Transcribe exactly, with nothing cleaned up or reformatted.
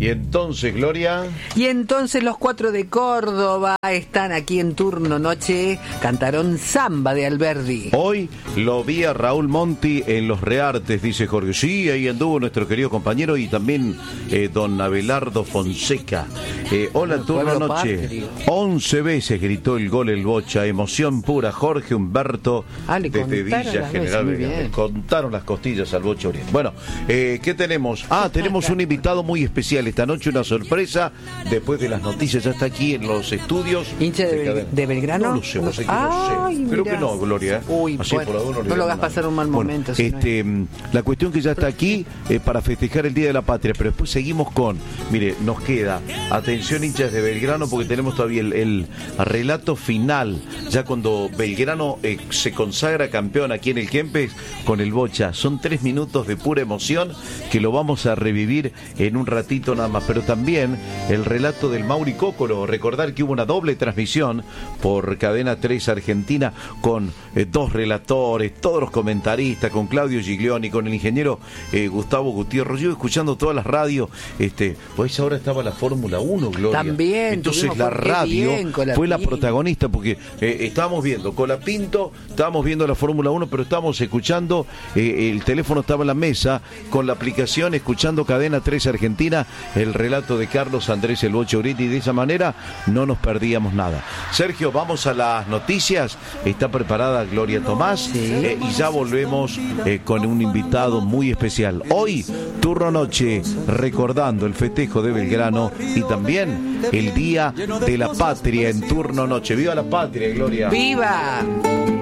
Y entonces, Gloria. Y entonces los cuatro de Córdoba están aquí en turno noche. Cantaron Samba de Alberdi. Hoy lo vi a Raúl Monti en Los Reartes, dice Jorge. Sí, ahí anduvo nuestro querido compañero y también eh, don Abelardo Fonseca. Eh, hola, turno noche. Once veces gritó el gol el Bocha. Emoción pura. Jorge Humberto ah, desde Villa General Belgrano. Contaron las costillas al Bocha Oriente. Bueno, eh, ¿qué tenemos? Ah, tenemos un invitado muy especial esta noche, una sorpresa. Después de las noticias, ya está aquí en los estudios. ¿Hincha de, de, de Belgrano? No lo sé, no sé, no sé. Creo que no, Gloria. Uy, Así bueno, por no, no lo hagas pasar un mal momento. Bueno, si este, no es... La cuestión que ya está aquí eh, para festejar el Día de la Patria, pero después seguimos con, mire, nos queda, atención hinchas de Belgrano, porque tenemos todavía el, el relato final, ya cuando Belgrano eh, se consagra campeón aquí en el Kempes con el Bocha. Son tres minutos de pura emoción que lo vamos a revivir en un ratito nada más, pero también el relato del Mauri Cócolo. Recordar que hubo una doble transmisión por Cadena tres Argentina con eh, dos relatores, todos los comentaristas, con Claudio Giglioni, con el ingeniero eh, Gustavo Gutiérrez, yo escuchando todas las radios, este, pues ahora estaba la Fórmula uno, Gloria. También. Entonces la radio fue la protagonista, porque eh, estábamos viendo Colapinto, estábamos viendo la Fórmula uno, pero estábamos escuchando, eh, el teléfono estaba en la mesa, con la aplicación, escuchando Cadena tres Argentina, el relato de Carlos Andrés El Bocha Uriti, y de esa manera no nos perdíamos nada. Sergio, vamos a las noticias. Está preparada Gloria Tomás, sí. eh, y ya volvemos eh, con un invitado muy especial. Hoy, turno noche, recordando el festejo de Belgrano y también el Día de la Patria en turno noche. ¡Viva la patria, Gloria! ¡Viva!